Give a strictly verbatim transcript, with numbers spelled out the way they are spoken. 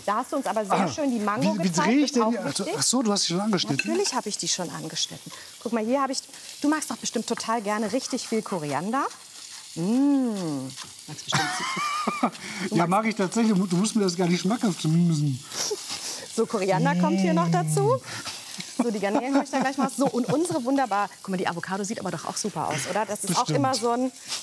Da hast du uns aber sehr Ah, schön die Mango wie, wie gezeigt. drehe ich ist denn auch die? Also, wichtig. ach so, du hast sie schon angeschnitten. Natürlich habe ich die schon angeschnitten. Guck mal, hier habe ich... Du magst doch bestimmt total gerne richtig viel Koriander. Mmh. Magst bestimmt... Ja, mag ich tatsächlich. Du musst mir das gar nicht schmackhaft müssen. So, Koriander kommt hier noch dazu. So, die Garnelen habe ich dann gleich mal. So, und unsere wunderbar... Guck mal, die Avocado sieht aber doch auch super aus, oder? Das ist auch Bestimmt. immer so ein...